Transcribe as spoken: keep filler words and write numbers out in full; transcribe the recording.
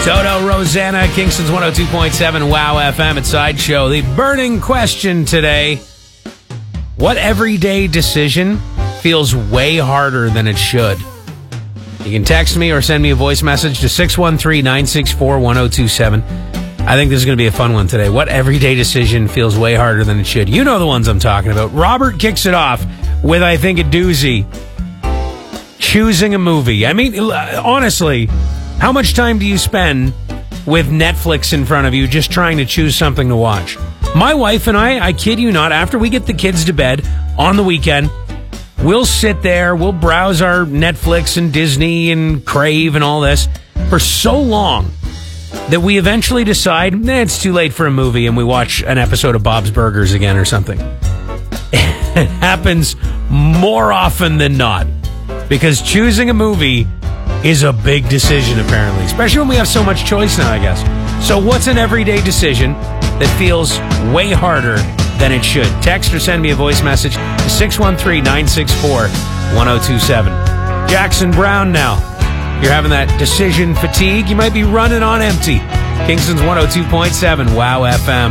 Toto, Rosanna, Kingston's one oh two point seven WOW F M at Sideshow. The burning question today: what everyday decision feels way harder than it should? You can text me or send me a voice message to six one three, nine six four, one oh two seven. I think this is going to be a fun one today. What everyday decision feels way harder than it should? You know the ones I'm talking about. Robert kicks it off with, I think, a doozy. Choosing a movie. I mean, honestly, how much time do you spend with Netflix in front of you just trying to choose something to watch? My wife and I, I kid you not, after we get the kids to bed on the weekend, we'll sit there, we'll browse our Netflix and Disney and Crave and all this for so long that we eventually decide, eh, it's too late for a movie, and we watch an episode of Bob's Burgers again or something. It happens more often than not, because choosing a movie is a big decision, apparently, especially when we have so much choice now, I guess. So what's an everyday decision that feels way harder than it should? Text or send me a voice message to six one three, nine six four, one oh two seven. Jackson Browne now. You're having that decision fatigue. You might be running on empty. Kingston's one oh two point seven WOW F M.